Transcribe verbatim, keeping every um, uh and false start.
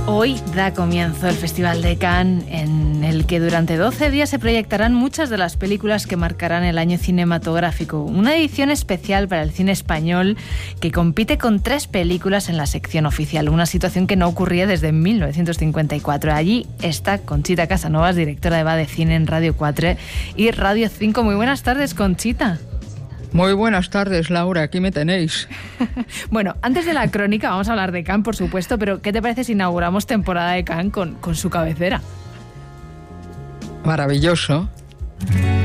Hoy da comienzo el Festival de Cannes, en el que durante doce días se proyectarán muchas de las películas que marcarán el año cinematográfico. Una edición especial para el cine español que compite con tres películas en la sección oficial, una situación que no ocurría desde mil novecientos cincuenta y cuatro. Allí está Conchita Casanovas, directora de Va de Cine en Radio cuatro y Radio cinco. Muy buenas tardes, Conchita. Muy buenas tardes, Laura, aquí me tenéis. Bueno, antes de la crónica vamos a hablar de Cannes, por supuesto, pero ¿qué te parece si inauguramos temporada de Cannes con, con su cabecera? Maravilloso.